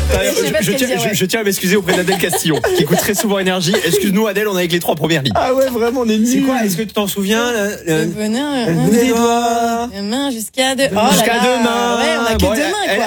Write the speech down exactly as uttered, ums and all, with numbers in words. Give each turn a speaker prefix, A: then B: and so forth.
A: D'ailleurs,
B: Je sais pas
A: je,
B: ce
A: je
B: qu'elle
A: tiens,
B: dit,
A: je-
B: ouais.
A: je tiens à m'excuser auprès d'Adèle Castillon, qui écoute très souvent Énergie. Excuse-nous, Adèle, on est avec les trois premières lignes.
C: Ah ouais, vraiment, on est
A: C'est
C: nuls.
A: quoi? Est-ce que tu t'en souviens? le-
B: Le
A: le-
B: bonheur,
A: le bout des doigts.
B: demain jusqu'à de... Oh là
A: Jusqu'à
B: là.
A: demain.
B: Ouais, on a que
A: Bon,
B: demain,
A: elle-
B: quoi.